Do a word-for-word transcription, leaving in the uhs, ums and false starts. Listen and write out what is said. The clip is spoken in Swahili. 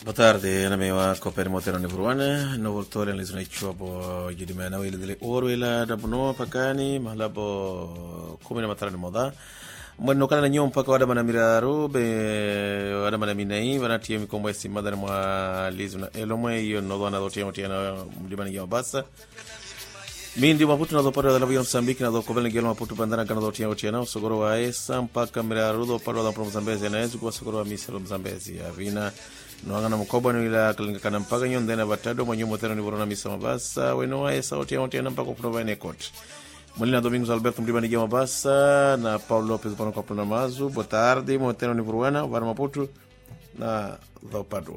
Boa tarde, nome wa Koperi Motero Nivuruane, no voltore le zone chuabo jidimena wile dele orwela da buno pakani mahlabo kumi na matano moda. Mweno kana nyo mpaka wada mana miraru be wada mana minai wana tie mikombo esi madana mwa lizu na elomwe hiyo no na dotia motia na mdimani ya basa. Mindi maputu na doparo da labiyo Msambiki na dokobele ngelo maputu bandana kana dotia motia na sogoro wa esa mpaka miraru do paro da pro Mzambezi na ezu kwa sogoro wa miselo Mzambezi avina Noanga mkoba ni ila kalingakana mpaka nyondena batado mwanyo motero ni borona misa mabasa weno wa esa otia motia na mpaka kuprova nekot. Molina Domingos Alberto Mdibani Gema Bassa na Paulo Lopes Bono Kapuna Mazu. Boa tarde, Motero Nivuruana, Vara Maputo na Dopado.